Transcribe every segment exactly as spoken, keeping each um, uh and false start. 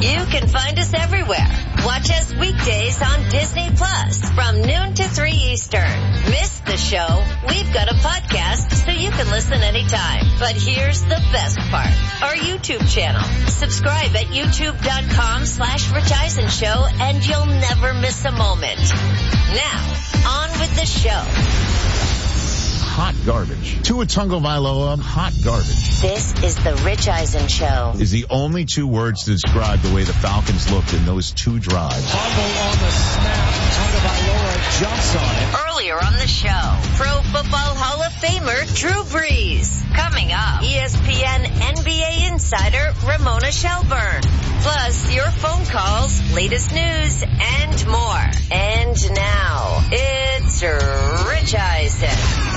You can find us everywhere. Watch us weekdays on Disney Plus from noon to three Eastern. Miss the show? We've got a podcast so you can listen anytime. But here's the best part. Our YouTube channel. Subscribe at youtube.com slash Rich Eisen Show and you'll never miss a moment. Now, on with the show. Hot garbage. Tua Tagovailoa, hot garbage. This is the Rich Eisen Show. Is the only two words to describe the way the Falcons looked in those two drives. Fumble on the snap. Tagovailoa jumps on it. Earlier on the show, Pro Football Hall of Famer Drew Brees. Coming up, E S P N N B A insider Ramona Shelburne. Plus, your phone calls, latest news, and more. And now, it's Rich Eisen.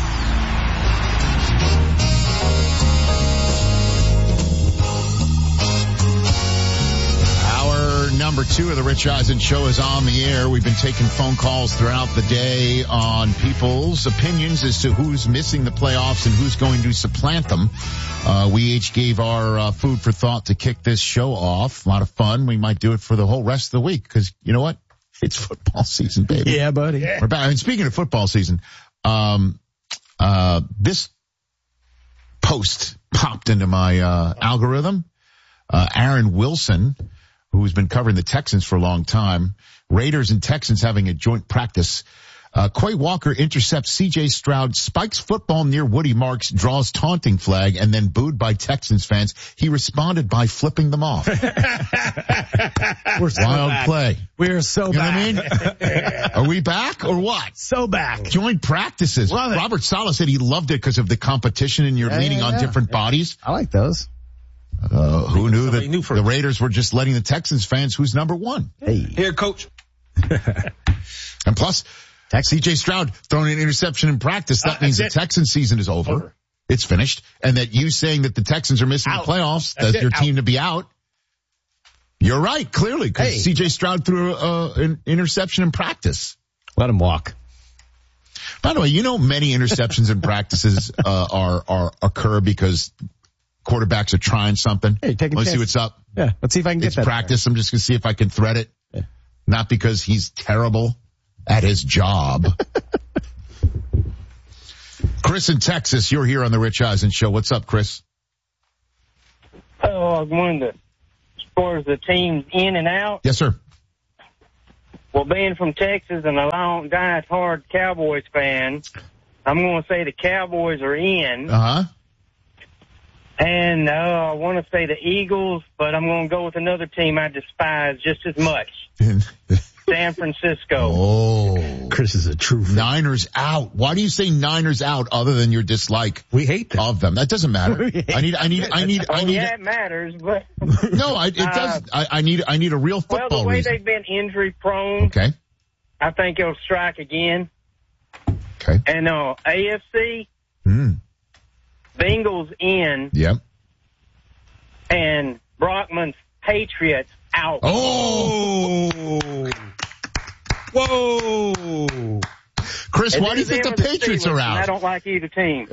Number two of the Rich Eisen Show is on the air. We've been taking phone calls throughout the day on people's opinions as to who's missing the playoffs and who's going to supplant them. Uh, we each gave our uh, food for thought to kick this show off. A lot of fun. We might do it for the whole rest of the week because, you know what? It's football season, baby. Yeah, buddy. Yeah. We're back. I mean, speaking of football season, um, uh, this post popped into my uh, algorithm. Uh, Aaron Wilson, who's been covering the Texans for a long time. Raiders and Texans having a joint practice. Uh, Quay Walker intercepts C J Stroud, spikes football near Woody Marks, draws taunting flag, and then booed by Texans fans. He responded by flipping them off. We're so Wild back. play. We're so you know back. what I mean? Are we back or what? So back. Joint practices. Love it. Robert Saleh said he loved it because of the competition and you're Yeah, leaning yeah, on yeah. different Yeah. bodies. I like those. Uh, who knew that knew the Raiders were just letting the Texans fans who's number one? Hey. Here, coach. And plus, C J Stroud throwing an interception in practice. That Uh, means the that's it. Texans season is over. Over. It's finished. And that you saying that the Texans are missing Out. the playoffs, That's that's it. your Out. team to be out. You're right, clearly, because Hey. C J Stroud threw uh, an interception in practice. Let him walk. By the way, you know many interceptions in practices uh, are are occur because quarterbacks are trying something. Hey, take a Let's see chance. what's up. Yeah. Let's see if I can get It's that. practice. I'm just going to see if I can thread it. Yeah. Not because he's terrible at his job. Chris in Texas, you're here on the Rich Eisen Show. What's up, Chris? Oh, I was wondering the, as far as the teams in and out. Yes, sir. Well, being from Texas and a long, die-hard Cowboys fan, I'm going to say the Cowboys are in. Uh-huh. And uh, I want to say the Eagles, but I'm going to go with another team I despise just as much. San Francisco. Oh. Chris is a true fan. Niners out. Why do you say Niners out other than your dislike We hate them. of them? That doesn't matter. I need, I need, I need, I Oh, need. yeah, it matters, but No, I, it does. I, I need, I need a real well, football the way reason. they've been injury-prone, Okay. I think it'll strike again. Okay. And uh, A F C, Hmm. Bengals in, Yep. and Brockman's Patriots out. Oh. Whoa. Chris, And why do you then think the them or Patriots Steelers, are and I out? don't like either team.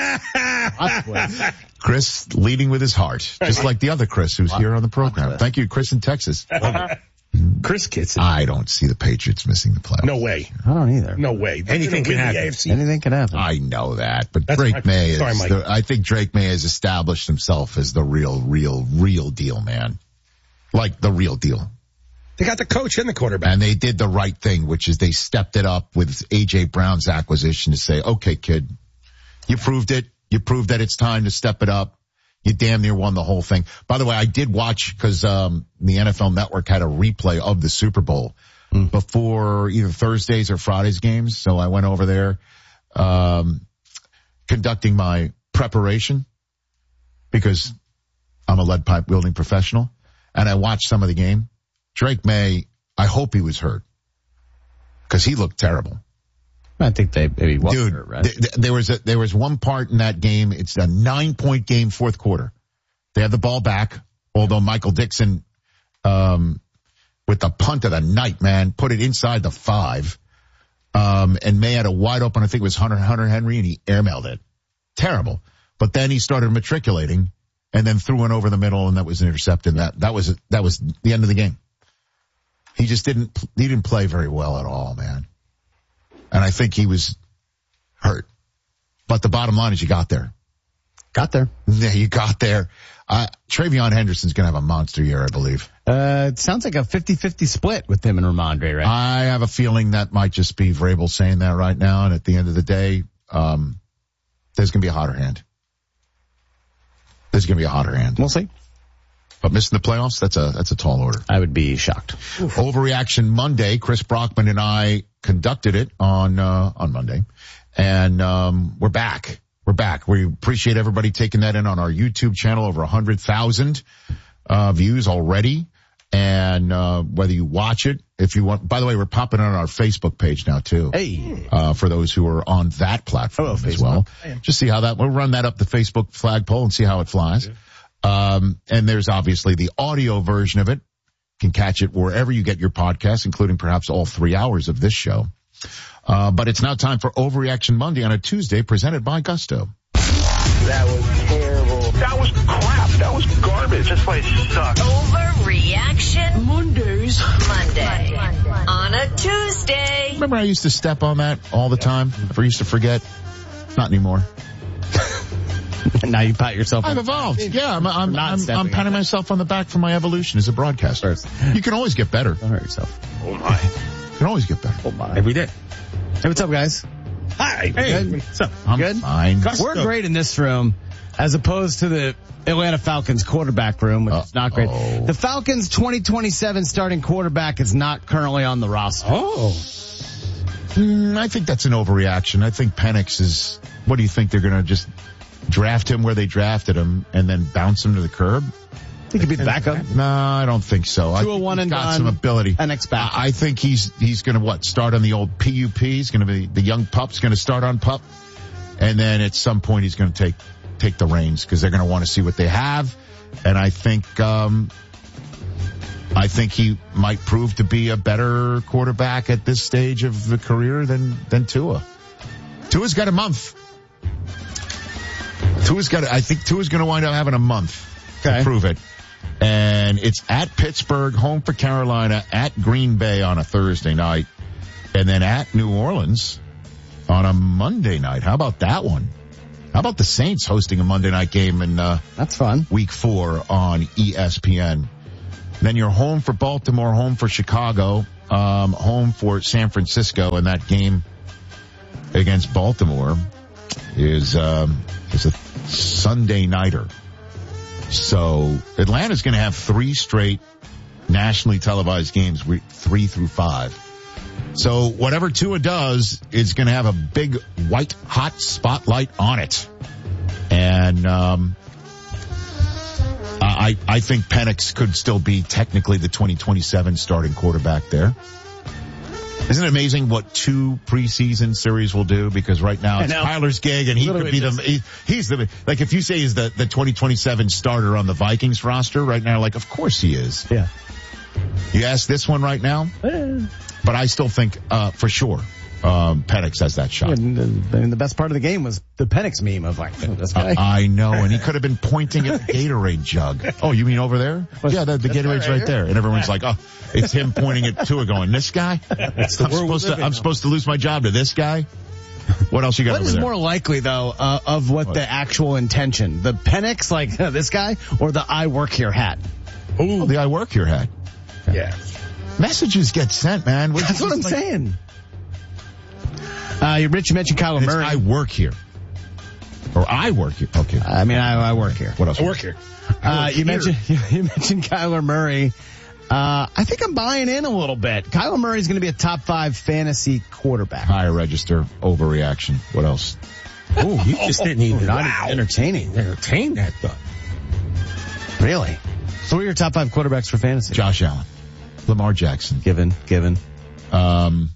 Chris leading with his heart, just like the other Chris who's here on the program. Thank you, Chris in Texas. Chris gets it. I don't see the Patriots missing the playoffs. No way. I don't either. No way. Anything can Win the happen. A F C. Anything can happen. I know that, but That's Drake my- May is, sorry, Mike. the, I think Drake May has established himself as the real, real, real deal, man. Like the real deal. They got the coach and the quarterback. And they did the right thing, which is they stepped it up with A J Brown's acquisition to say, okay, kid, you proved it. You proved that it's time to step it up. You damn near won the whole thing. By the way, I did watch because um, the N F L Network had a replay of the Super Bowl mm. before either Thursdays or Fridays games. So I went over there um, conducting my preparation because I'm a lead pipe wielding professional. And I watched some of the game. Drake May, I hope he was hurt because he looked terrible. I think they maybe was Dude, hurt, right? th- th- there was a, there was one part in that game. It's a nine point game, fourth quarter. They had the ball back, although Michael Dixon, um, with the punt of the night, man, put it inside the five. Um, and May had a wide open, I think it was Hunter, Hunter Henry, and he airmailed it. Terrible. But then he started matriculating and then threw one over the middle, and that was an intercepted. That that was that was the end of the game. He just didn't he didn't play very well at all, man. And I think he was hurt. But the bottom line is you got there. Got there. Yeah, you got there. Uh, Travion Henderson's going to have a monster year, I believe. Uh, it sounds like a fifty-fifty split with him and Ramondre, right? I have a feeling that might just be Vrabel saying that right now. And at the end of the day, um, there's going to be a hotter hand. There's going to be a hotter hand. We'll see. But missing the playoffs, that's a, that's a tall order. I would be shocked. Oof. Overreaction Monday. Chris Brockman and I conducted it on, uh, on Monday. And, um, we're back. We're back. We appreciate everybody taking that in on our YouTube channel. Over a hundred thousand, uh, views already. And, uh, whether you watch it, if you want, by the way, we're popping it on our Facebook page now too. Hey. Uh, for those who are on that platform Hello, as well. Just see how that, we'll run that up the Facebook flagpole and see how it flies. Um, and there's obviously the audio version of it. You can catch it wherever you get your podcasts, including perhaps all three hours of this show. Uh, but it's now time for Overreaction Monday on a Tuesday, presented by Gusto. That was terrible. That was crap. That was garbage. This place sucks. Overreaction Mondays. Monday. On a Tuesday. Remember I used to step on that all the time? I used to forget. Not anymore. Now you pat yourself on I've the evolved. Yeah, I'm, I'm, not I'm, stepping I'm on patting that. myself on the back for my evolution as a broadcaster. You can always get better. Don't hurt yourself. Oh my. You can always get better. Oh my. Every day. Hey, what's up, guys? Hi. Hey. Good. What's up? I'm Good? fine. We're great in this room as opposed to the Atlanta Falcons quarterback room, which is not great. Uh-oh. The Falcons twenty twenty-seven starting quarterback is not currently on the roster. Oh. Mm, I think that's an overreaction. I think Penix is, what do you think? They're going to just draft him where they drafted him and then bounce him to the curb? He could be the backup. No, I don't think so. I two oh think one he's and got done. some ability. An ex-back. I I think he's he's going to what start on the old P U P. He's going to be the young pup's going to start on pup, and then at some point he's going to take take the reins because they're going to want to see what they have. And I think um I think he might prove to be a better quarterback at this stage of the career than than Tua. Tua's got a month. Tua's got. I think Tua's going to wind up having a month Okay. to prove it. And it's at Pittsburgh, home for Carolina, at Green Bay on a Thursday night, and then at New Orleans on a Monday night. How about that one? How about the Saints hosting a Monday night game in uh, That's fun. week four on E S P N? Then you're home for Baltimore, home for Chicago, um, home for San Francisco, and that game against Baltimore is um, is a Sunday nighter. So Atlanta's going to have three straight nationally televised games, three through five. So whatever Tua does is going to have a big white hot spotlight on it. And um I I think Penix could still be technically the twenty twenty-seven starting quarterback there. Isn't it amazing what two preseason series will do? Because right now it's Tyler's gig and he could be the, he, he's the, like if you say he's the, the twenty twenty-seven starter on the Vikings roster right now, like of course he is. Yeah. You ask this one right now, but I still think, uh, for sure, um, Penix has that shot. And the, and the best part of the game was the Penix meme of like, this guy. Uh, I know, and he could have been pointing at the Gatorade jug. Oh, you mean over there? Yeah, the, the Gatorade's right, right there. And everyone's like, oh, it's him pointing at Tua going, this guy? That's the I'm world supposed we to, live in I'm now. supposed to lose my job to this guy? What else you got What over is there? more likely though, uh, of what, What? the actual intention? The Penix, like uh, this guy, or the I work here hat? Oh, the I work here hat. Yeah. Messages get sent, man. What- That's what I'm like, saying. Uh, you Rich, you mentioned Kyler It's Murray. I work here. Or I work here. Okay. I mean, I, I work here. What else? I work here. Uh, you here. mentioned you mentioned Kyler Murray. Uh, I think I'm buying in a little bit. Kyler Murray is going to be a top five fantasy quarterback. Higher register, overreaction. What else? Oh, you just didn't even Not wow. entertaining. entertain that thought. Really? So what are your top five quarterbacks for fantasy? Josh Allen. Lamar Jackson. Given, given. Um,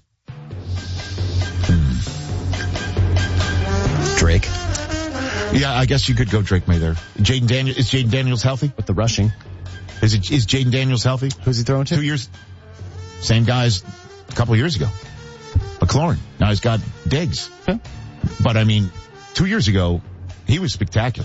Drake yeah, I guess you could go Drake May there. Jaden Daniels, is Jaden Daniels healthy? with the rushing. Is it, is Jaden Daniels healthy? Who's he throwing to? Two years, same guy as a couple of years ago. McLaurin. Now he's got Diggs. Huh. But I mean, two years ago, he was spectacular.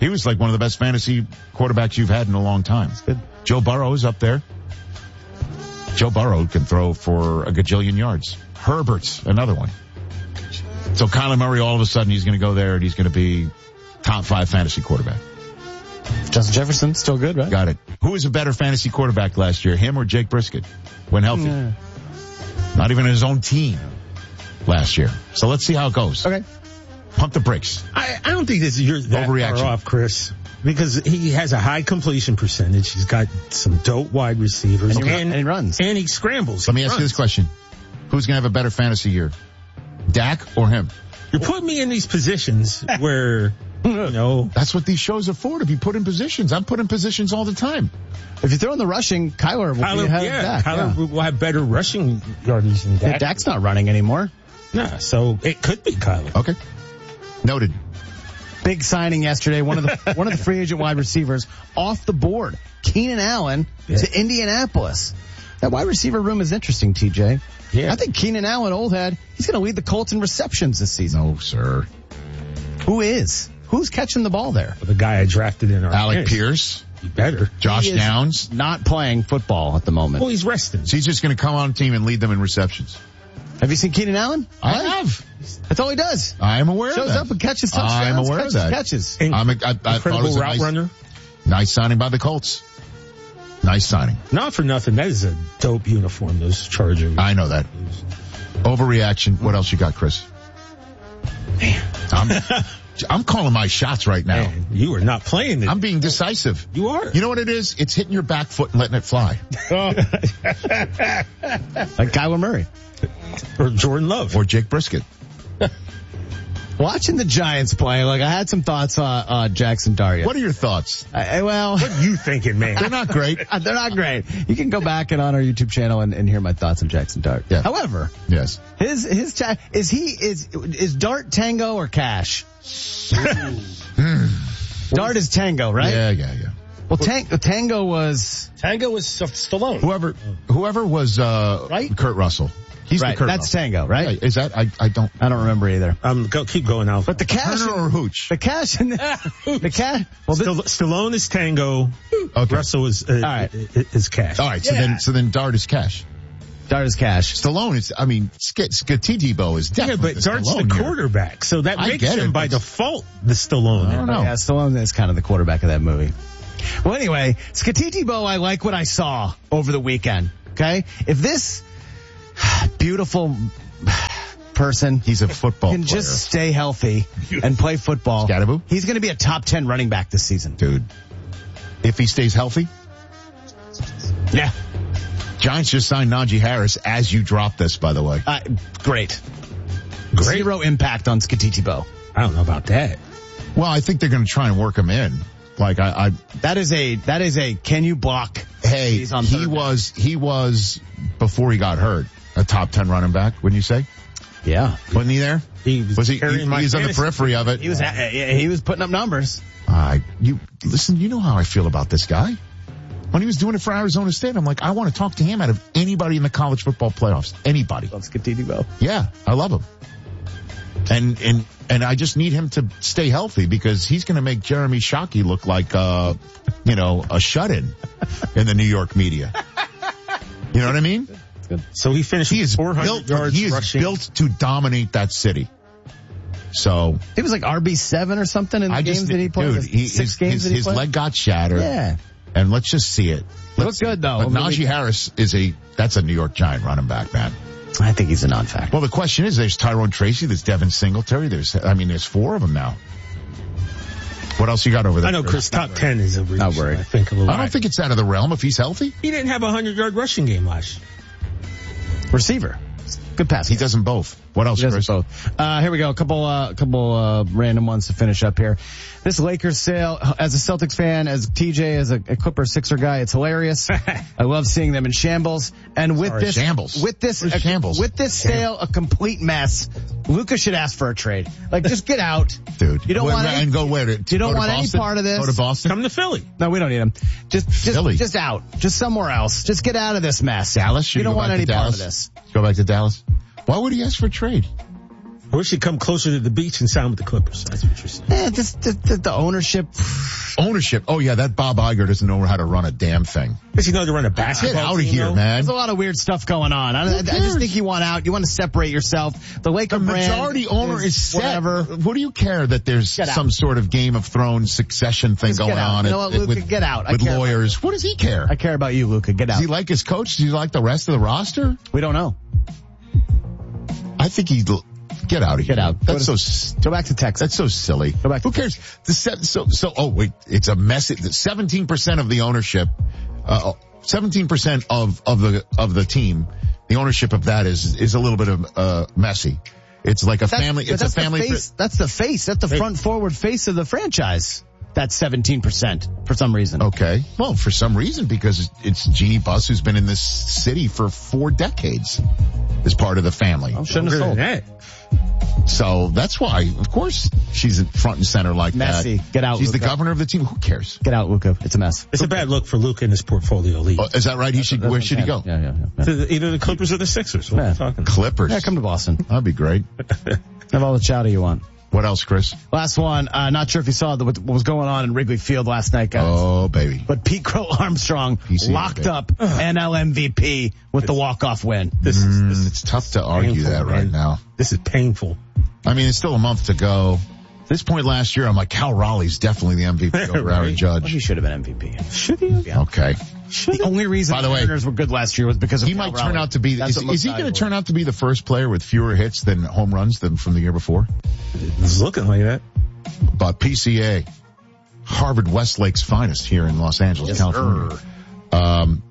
He was like one of the best fantasy quarterbacks you've had in a long time. good. Joe Burrow is up there. Joe Burrow can throw for a gajillion yards. Herbert's another one. So Kyler Murray, all of a sudden, he's going to go there and he's going to be top five fantasy quarterback. Justin Jefferson, still good, right? Got it. Who was a better fantasy quarterback last year, him or Jake Brisket, when healthy? Yeah. Not even his own team last year. So let's see how it goes. Okay. Pump the brakes. I, I don't think this you're that Overreaction. far off, Chris, because he has a high completion percentage. He's got some dope wide receivers, And he run- and he runs. and he scrambles. Let He me ask you runs. this question. Who's going to have a better fantasy year? Dak or him? You're putting me in these positions where, you know, That's what these shows are for, to be put in positions. I'm put in positions all the time. If you throw in the rushing, Kyler will Kyler, be ahead yeah, of Dak. Kyler yeah. will have better rushing yardage than Yeah, Dak. Dak's not running anymore. Nah, so it could be Kyler. Okay. Noted. Big signing yesterday. One of the one of the free agent wide receivers off the board. Keenan Allen Yeah. to Indianapolis. That wide receiver room is interesting, T J. Yeah. I think Keenan Allen, old head, he's going to lead the Colts in receptions this season. No, sir. Who is? Who's catching the ball there? The guy I drafted in our Alec fantasy. Pierce, He better. Josh He is Downs. not playing football at the moment. Well, he's resting. So he's just going to come on the team and lead them in receptions. Have you seen Keenan Allen? I Play? have. That's all he does. I am aware Shows of that. up and catches touchdowns. I'm aware catches, of that. Catches. In- I'm a, I, I thought it Incredible was a route nice, runner. nice signing by the Colts. Nice signing. Not for nothing. That is a dope uniform, those Chargers. I know that. Overreaction. What else you got, Chris? I'm, I'm calling my shots right now. Man, you are not playing it. I'm being decisive. You are. You know what it is? It's hitting your back foot and letting it fly. Like Kyler Murray. Or Jordan Love. Or Jake Brisket. Watching the Giants play, like I had some thoughts on uh, Jackson Dart. What are your thoughts? I, I- well, What are you thinking, man? They're not great. they're not great. You can go back and on our YouTube channel and, and hear my thoughts on Jackson Dart. Yeah. However, Yes. his his cha- is he is is Dart Tango or Cash? Dart is Tango, right? Yeah, yeah, yeah. Well, tang- Tango was Tango was Stallone. Whoever, whoever was, uh, Right? Kurt Russell. He's right. the Kurt That's Russell. Tango, right? Yeah, is that, I, I don't, I don't remember either. Um, go, keep going, Alpha. But the Cash, Turner or Hooch? the Cash, and the, the Cash. Well, Still, this, Stallone is Tango. Okay. Russell is, uh, right. is Cash. All right. So Yeah. then, so then Dart is Cash. Dart is Cash. Stallone is, I mean, Skatitibo is Yeah, definitely but the Dart's the Stallone here. quarterback, so that I makes get him it, by but- default the Stallone. I don't know. Yeah, Stallone is kind of the quarterback of that movie. Well, anyway, Skatitibo, I like what I saw over the weekend. Okay, if this beautiful person He's a football can player. just stay healthy and play football, Scatterboo? he's going to be a top ten running back this season. Dude. If he stays healthy. Yeah, Giants just signed Najee Harris as you drop this, by the way. uh, great, Great. zero impact on Skatitibo. I don't know about that. Well, I think they're going to try and work him in. Like I, I That is a that is a can you block? hey, He's on he third down. was, he was, before he got hurt, a top ten running back, wouldn't you say? Yeah, Wasn't he there? He was, Was he, he, carrying my he's on the fantasy. periphery of it. he was uh, he was putting up numbers. Uh, you, listen, you know how I feel about this guy. When he was doing it for Arizona State, I'm like, I want to talk to him out of anybody in the college football playoffs. Anybody. Love Skatitibo. Yeah, I love him. And, and, and I just need him to stay healthy because he's going to make Jeremy Shockey look like, uh, you know, a shut-in in the New York media. You know what I mean? So he finished He is four hundred built, yards he is rushing. built to dominate that city. So He was like R B seven or something in the I games just, that he played. dude, he, Six his, games his, that he his played. leg got shattered. Yeah. And let's just see it. Looked Let's see good, it. though, But over the Najee weekend. Harris is a, that's a New York Giant running back, man. I think he's a non-factor. Well, the question is, there's Tyrone Tracy, there's Devin Singletary, there's, I mean, there's four of them now. What else you got over there? I know Chris, top ten is a reach. Not worried. I think a little. I don't think it's out of the realm if he's healthy. he didn't have a hundred yard rushing game last year. Receiver. Good pass. He does them both. What else, He does Chris? it both. Uh, here we go. A couple, uh, couple, uh, random ones to finish up here. This Lakers sale, as a Celtics fan, as T J, as a, a Clipper Sixer guy, it's hilarious. I love seeing them in shambles. And with Sorry, this, shambles. with this, Where's a, shambles? with this sale, a complete mess. Luka should ask for a trade. Like, just get out. Dude. You don't Where- want where- any- and go where? To, you don't go to want any Boston? part of this. Go to Boston? Come to Philly. No, we don't need him. Just, just, Philly. just out. Just somewhere else. Just get out of this mess. Dallas? Should You don't go want back to any part Dallas? of this. Go back to Dallas? Why would he ask for a trade? I wish he'd come closer to the beach and sign with the Clippers. That's what you're saying. Eh, just the, the, the ownership. Ownership. Oh, yeah, that Bob Iger doesn't know how to run a damn thing. Does he know how to run a basketball Get out of team, here, though? man. There's a lot of weird stuff going on. I, I, I just think you want out. You want to separate yourself. The Laker The brand majority owner is set. whatever. What do you care that there's Get out. some sort of Game of Thrones succession thing Just going get out. on You know at- what, Luka, with, get out. I with care about lawyers? What does he care? I care about you, Luka. Get Does out. he like his coach? Does he like the rest of the roster? We don't know. I think he get out of here. Get out. That's Go to- so. s- Go back to Texas. That's so silly. Go back to Who cares? The se- so so. Oh wait, it's a mess. Seventeen percent of the ownership. Uh, Seventeen percent of of the of the team. The ownership of that is is a little bit of uh messy. It's like a That's- family. but It's a that's the family. face- that's the face. That's the front forward face of the franchise. That's seventeen percent for some reason. Okay. Well, for some reason, because it's Jeannie Buss who's been in this city for four decades as part of the family. Oh, shouldn't have Longer sold. than that. So that's why, of course, she's in front and center like Messy. that. Get out, She's the Luka. governor of the team. Who cares? Get out, Luka. It's a mess. It's a bad look for Luka in his portfolio league. Oh, is that right? He should. That's Where what should he I'm go? saying. Yeah, yeah, yeah. To the- either the Clippers or the Sixers. What are Yeah. you talking about? Clippers. Yeah, come to Boston. That'd be great. Have all the chowder you want. What else, Chris? Last one. Uh, not sure if you saw the, what was going on in Wrigley Field last night, guys. Oh, baby. But Pete Crow Armstrong P C A, locked baby. up N L M V P with the walk-off win. This is, this Mm, is it's tough to argue painful, that right man. now. This is painful. I mean, it's still a month to go. At this point last year, I'm like, Cal Raleigh's definitely the M V P over Right. Aaron Well, Judge. he should have been M V P. Should he? Okay. The only reason By the the way, Mariners were good last year was because of He Cal might turn Raleigh. out to be, That's is, what is he most going to valuable. turn out to be the first player with fewer hits than home runs than from the year before? It's looking like that. But P C A, Harvard Westlake's finest here in Los Angeles, Yes, California. Um,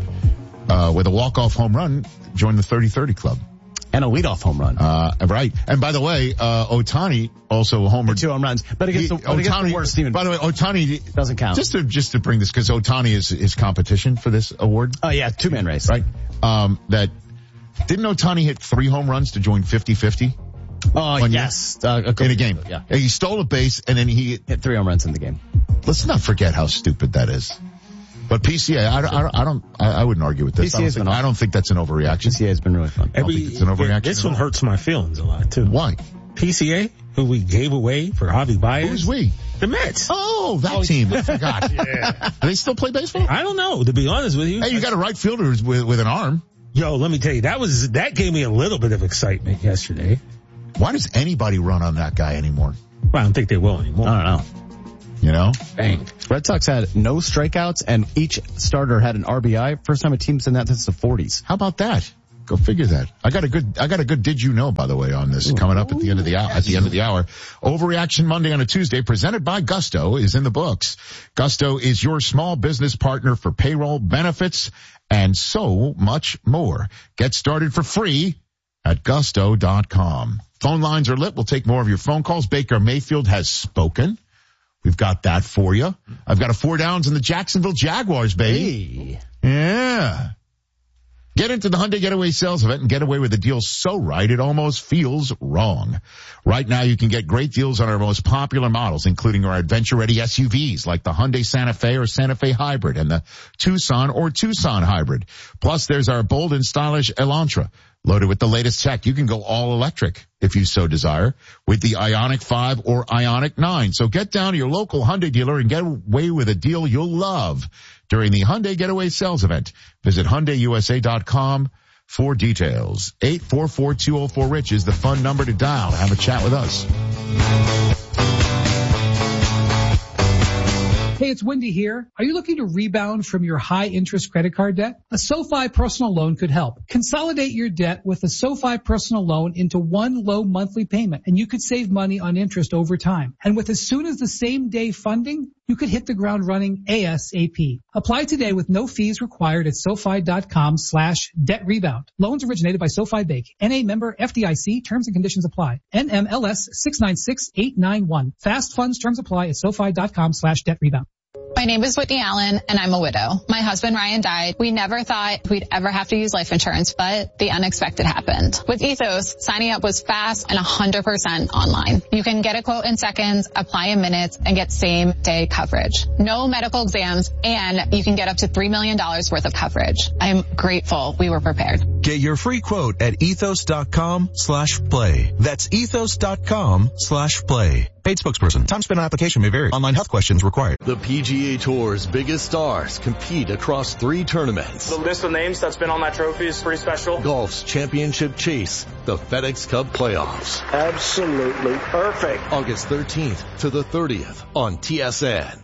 uh, with a walk-off home run, joined the thirty thirty club. And a leadoff home run. Uh, right. And by the way, uh, Otani also homered. Two home runs. But against, He- the, but against the Ohtani- worst team. By the way, Otani Doesn't count. Just to just to bring this, because Otani is his competition for this award, Oh, yeah, two-man race. right? Um, that didn't Otani hit three home runs to join fifty-fifty Oh, One year? yes. Uh, a in a game? Yeah. He stole a base, and then he. Hit three home runs in the game. Let's not forget how stupid that is. But P C A, I, don't- I, don't- I don't, I, I wouldn't argue with this. I don't, P C A's think, been I don't think that's an overreaction. P C A has been really fun. don't think it's an overreaction yeah, this at one all. hurts my feelings a lot too. Why? P C A, who we gave away for Javi Baez. Who's we? The Mets. Oh, that team. I forgot. Do they still play baseball? I don't know, to be honest with you. Hey, you got a right fielder who's with, with an arm. Yo, let me tell you, that was that gave me a little bit of excitement yesterday. Why does anybody run on that guy anymore? Well, I don't think they will anymore. I don't know. You know? Bang. Red Sox had no strikeouts, and each starter had an R B I. First time a team's done that since the forties. How about that? Go figure that. I got a good, I got a good did you know, by the way, on this coming up at the end of the hour, at the end of the hour. Overreaction Monday on a Tuesday presented by Gusto is in the books. Gusto is your small business partner for payroll, benefits, and so much more. Get started for free at gusto dot com. Phone lines are lit. We'll take more of your phone calls. Baker Mayfield has spoken. We've got that for you. I've got a four downs in the Jacksonville Jaguars, baby. Hey. Yeah. Get into the Hyundai Getaway Sales Event and get away with a deal so right it almost feels wrong. Right now you can get great deals on our most popular models, including our adventure-ready S U Vs like the Hyundai Santa Fe or Santa Fe Hybrid and the Tucson or Tucson Hybrid. Plus there's our bold and stylish Elantra. Loaded with the latest tech, you can go all electric if you so desire with the Ioniq five or Ioniq nine. So get down to your local Hyundai dealer and get away with a deal you'll love during the Hyundai Getaway Sales Event. Visit Hyundai U S A dot com for details. eight four four, two oh four, RICH is the phone number to dial to have a chat with us. Hey, it's Wendy here. Are you looking to rebound from your high interest credit card debt? A SoFi personal loan could help. Consolidate your debt with a SoFi personal loan into one low monthly payment, and you could save money on interest over time. And with as soon as the same day funding, you could hit the ground running ASAP. Apply today with no fees required at SoFi dot com slash debt rebound. Loans originated by SoFi Bank. N A member F D I C. Terms and conditions apply. N M L S six nine six eight nine one. Fast funds terms apply at SoFi dot com slash debt rebound. My name is Whitney Allen, and I'm a widow. My husband, Ryan, died. We never thought we'd ever have to use life insurance, but the unexpected happened. With Ethos, signing up was fast and one hundred percent online. You can get a quote in seconds, apply in minutes, and get same-day coverage. No medical exams, and you can get up to three million dollars worth of coverage. I'm grateful we were prepared. Get your free quote at ethos.com slash play. That's ethos.com slash play. Paid spokesperson. Time spent on application may vary. Online health questions required. The P G A Tour's biggest stars compete across three tournaments. The list of names that's been on that trophy is pretty special. Golf's championship chase, the FedEx Cup playoffs. Absolutely perfect. August thirteenth to the thirtieth on T S N.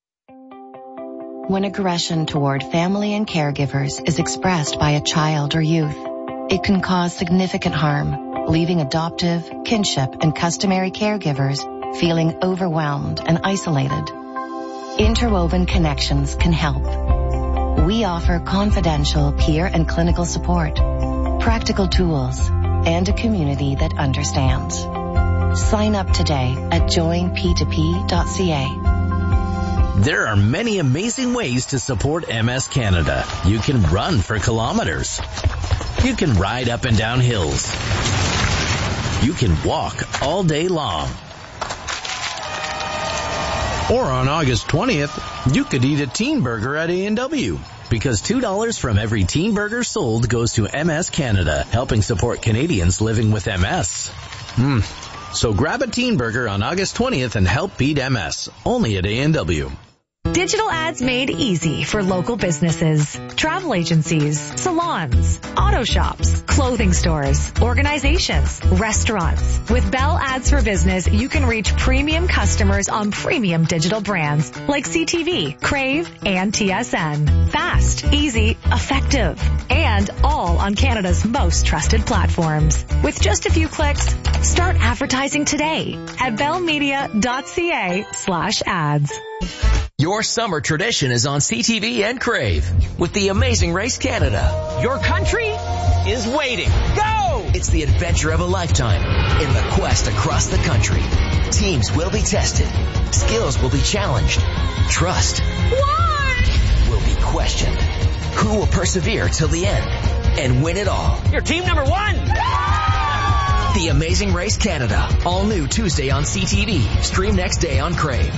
When aggression toward family and caregivers is expressed by a child or youth, it can cause significant harm, leaving adoptive, kinship, and customary caregivers feeling overwhelmed and isolated. Interwoven Connections can help. We offer confidential peer and clinical support, practical tools, and a community that understands. Sign up today at join p two p dot c a. There are many amazing ways to support M S Canada. You can run for kilometers. You can ride up and down hills. You can walk all day long. Or on August twentieth, you could eat a teen burger at A and W. Because two dollars from every teen burger sold goes to M S Canada, helping support Canadians living with M S. Hmm. So grab a teen burger on August twentieth and help beat M S. Only at A and W. Digital ads made easy for local businesses, travel agencies, salons, auto shops, clothing stores, organizations, restaurants. With Bell Ads for Business, you can reach premium customers on premium digital brands like C T V, Crave, and T S N. Fast, easy, effective, and all on Canada's most trusted platforms. With just a few clicks, start advertising today at bellmedia.ca slash ads. Your summer tradition is on C T V and Crave with The Amazing Race Canada. Your country is waiting. Go! It's the adventure of a lifetime in the quest across the country. Teams will be tested. Skills will be challenged. Trust What? will be questioned. Who will persevere till the end and win it all? You're team number one! The Amazing Race Canada. All new Tuesday on C T V. Stream next day on Crave.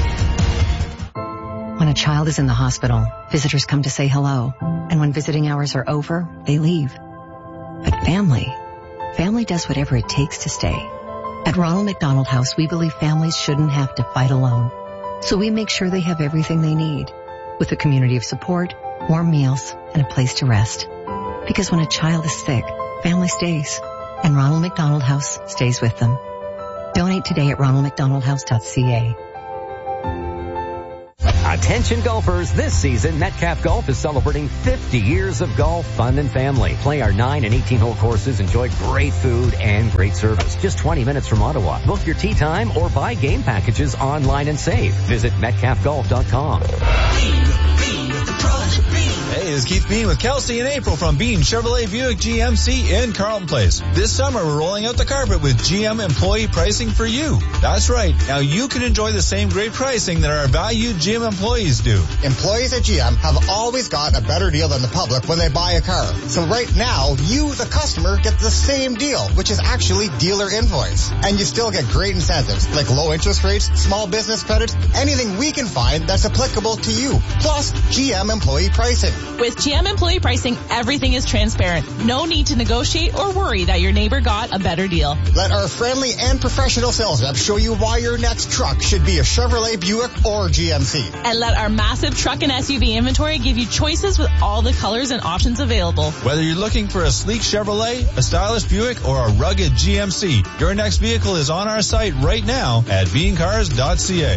When a child is in the hospital, visitors come to say hello. And when visiting hours are over, they leave. But family, family does whatever it takes to stay. At Ronald McDonald House, we believe families shouldn't have to fight alone. So we make sure they have everything they need, with a community of support, warm meals, and a place to rest. Because when a child is sick, family stays. And Ronald McDonald House stays with them. Donate today at ronald mcdonald house dot c a. Attention golfers, this season Metcalf Golf is celebrating fifty years of golf, fun, and family. Play our nine and eighteen hole courses, enjoy great food and great service. Just twenty minutes from Ottawa. Book your tee time or buy game packages online and save. Visit metcalf golf dot com. Hey, this is Keith Bean with Kelsey and April from Bean Chevrolet Buick G M C in Carlton Place. This summer, we're rolling out the carpet with G M employee pricing for you. That's right. Now you can enjoy the same great pricing that our valued G M employees do. Employees at G M have always got a better deal than the public when they buy a car. So right now, you, the customer, get the same deal, which is actually dealer invoice. And you still get great incentives like low interest rates, small business credits, anything we can find that's applicable to you. Plus, G M employee pricing. With G M employee pricing, everything is transparent. No need to negotiate or worry that your neighbor got a better deal. Let our friendly and professional sales reps show you why your next truck should be a Chevrolet Buick or G M C. And let our massive truck and S U V inventory give you choices with all the colors and options available. Whether you're looking for a sleek Chevrolet, a stylish Buick, or a rugged G M C, your next vehicle is on our site right now at bean cars dot c a.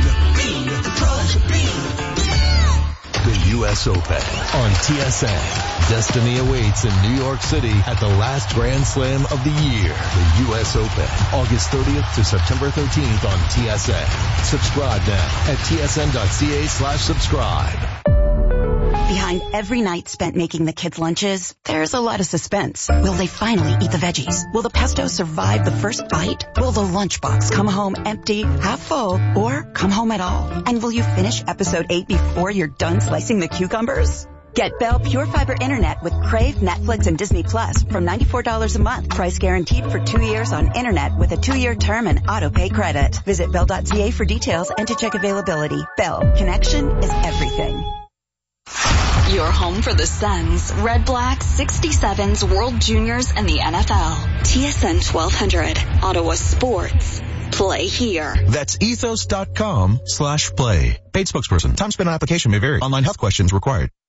The U S Open on T S N. Destiny awaits in New York City at the last Grand Slam of the year. The U S Open, August thirtieth to September thirteenth on T S N. Subscribe now at t s n dot c a slash subscribe. Behind every night spent making the kids' lunches, there's a lot of suspense. Will they finally eat the veggies? Will the pesto survive the first bite? Will the lunchbox come home empty, half full, or come home at all? And will you finish episode eight before you're done slicing the cucumbers? Get Bell Pure Fiber Internet with Crave, Netflix, and Disney Plus from ninety-four dollars a month. Price guaranteed for two years on Internet with a two-year term and auto-pay credit. Visit bell dot c a for details and to check availability. Bell, connection is everything. Your home for the Sens, Red Blacks, sixty-sevens, World Juniors, and the N F L. T S N twelve hundred, Ottawa Sports. Play here. That's ethos.com slash play. Paid spokesperson. Time spent on application may vary. Online health questions required.